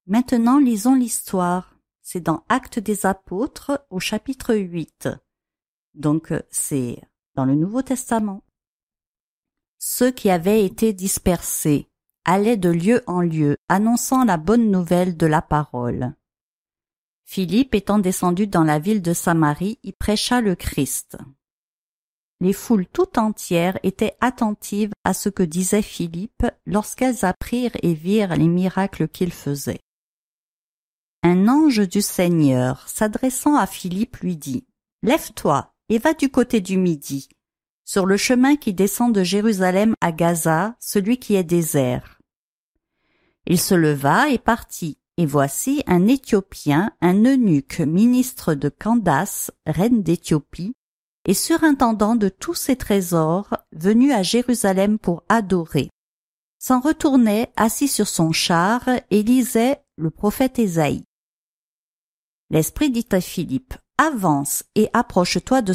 Maintenant, lisons l'histoire. C'est dans Actes des Apôtres au chapitre 8. Donc, c'est dans le Nouveau Testament. Ceux qui avaient été dispersés allaient de lieu en lieu, annonçant la bonne nouvelle de la parole. Philippe, étant descendu dans la ville de Samarie, y prêcha le Christ. Les foules tout entières étaient attentives à ce que disait Philippe lorsqu'elles apprirent et virent les miracles qu'il faisait. Un ange du Seigneur, s'adressant à Philippe, lui dit « Lève-toi et va du côté du midi, sur le chemin qui descend de Jérusalem à Gaza, celui qui est désert. » Il se leva et partit, et voici un Éthiopien, un eunuque, ministre de Candace, reine d'Éthiopie, et surintendant de tous ses trésors, venu à Jérusalem pour adorer, s'en retournait assis sur son char et lisait le prophète Ésaïe. L'Esprit dit à Philippe, « Avance et approche-toi de